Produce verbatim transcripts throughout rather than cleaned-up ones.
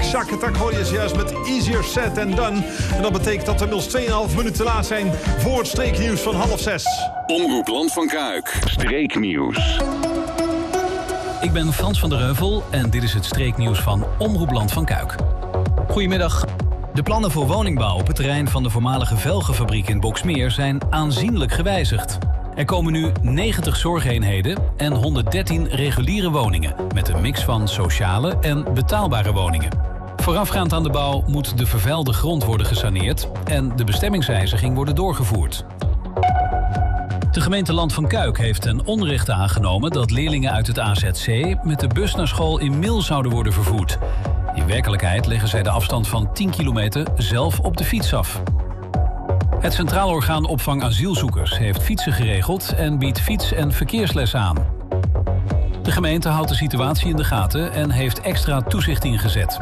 Shack Attack hoor je juist met Easier Said and Done. En dat betekent dat we inmiddels twee komma vijf minuten laat zijn voor het streeknieuws van half zes. Omroep Land van Kuik, streeknieuws. Ik ben Frans van der Heuvel en dit is het streeknieuws van Omroep Land van Kuik. Goedemiddag. De plannen voor woningbouw op het terrein van de voormalige velgenfabriek in Boxmeer zijn aanzienlijk gewijzigd. Er komen nu negentig zorgeenheden en honderddertien reguliere woningen, met een mix van sociale en betaalbare woningen. Voorafgaand aan de bouw moet de vervuilde grond worden gesaneerd en de bestemmingswijziging worden doorgevoerd. De gemeente Land van Kuik heeft ten onrechte aangenomen dat leerlingen uit het A Z C met de bus naar school in Mil zouden worden vervoerd. In werkelijkheid leggen zij de afstand van tien kilometer zelf op de fiets af. Het Centraal Orgaan Opvang Asielzoekers heeft fietsen geregeld en biedt fiets- en verkeerslessen aan. De gemeente houdt de situatie in de gaten en heeft extra toezicht ingezet.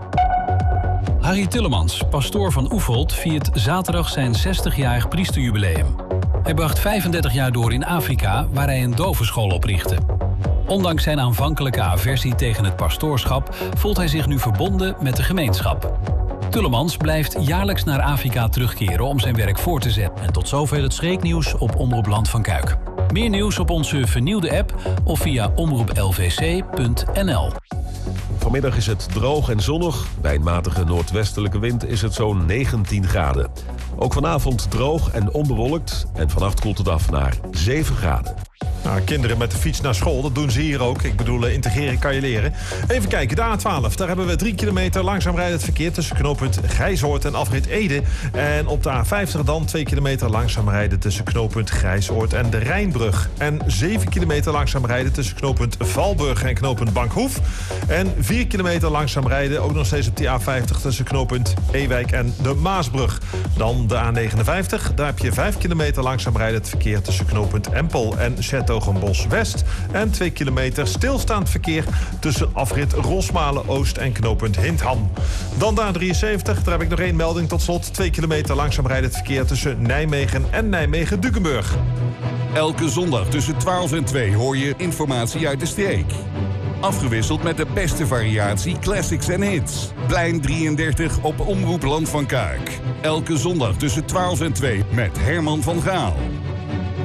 Harry Tillemans, pastoor van Oefeld, viert zaterdag zijn zestigjarig priesterjubileum. Hij bracht vijfendertig jaar door in Afrika, waar hij een dovenschool oprichtte. Ondanks zijn aanvankelijke aversie tegen het pastoorschap voelt hij zich nu verbonden met de gemeenschap. Tillemans blijft jaarlijks naar Afrika terugkeren om zijn werk voor te zetten. En tot zover het streeknieuws op Omroep Land van Kuik. Meer nieuws op onze vernieuwde app of via omroep l v c punt n l. Vanmiddag is het droog en zonnig. Bij een matige noordwestelijke wind is het zo'n negentien graden. Ook vanavond droog en onbewolkt. En vannacht koelt het af naar zeven graden. Nou, kinderen met de fiets naar school, dat doen ze hier ook. Ik bedoel, integreren kan je leren. Even kijken, de A twaalf. Daar hebben we drie kilometer langzaam rijdend verkeer tussen knooppunt Grijsoord en afrit Ede. En op de A vijftig dan twee kilometer langzaam rijden tussen knooppunt Grijsoord en de Rijnbrug. En zeven kilometer langzaam rijden tussen knooppunt Valburg en knooppunt Bankhoef. En vier kilometer langzaam rijden, ook nog steeds op die A vijftig tussen knooppunt Ewijk en de Maasbrug. Dan de A negenenvijftig. Daar heb je vijf kilometer langzaam rijdend verkeer tussen knooppunt Empel en Zertogenbosch-West. En twee kilometer stilstaand verkeer tussen afrit Rosmalen-Oost en knooppunt Hindham. Dan de A drieënzeventig, daar heb ik nog één melding tot slot. Twee kilometer langzaam rijdend verkeer tussen Nijmegen en Nijmegen-Dukenburg. Elke zondag tussen twaalf en twee hoor je informatie uit de streek. Afgewisseld met de beste variatie classics en hits. Plein drieëndertig op Omroep Land van Kuik. Elke zondag tussen twaalf en twee met Herman van Gaal.